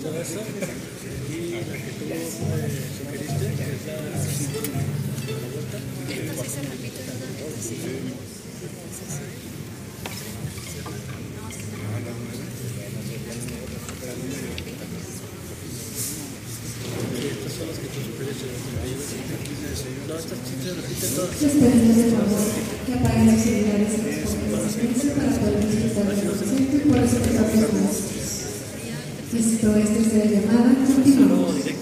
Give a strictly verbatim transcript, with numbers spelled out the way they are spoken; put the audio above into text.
toda esa. Y la que tú eh, sugeriste, que es la, la vuelta. Estas son las que tú sugieres. No, estas sí se repiten todas. Les pedimos de favor que apaguen los celulares y los móviles para poder disfrutar del concierto y por eso que más. Listo, esta es la llamada. Continuamos.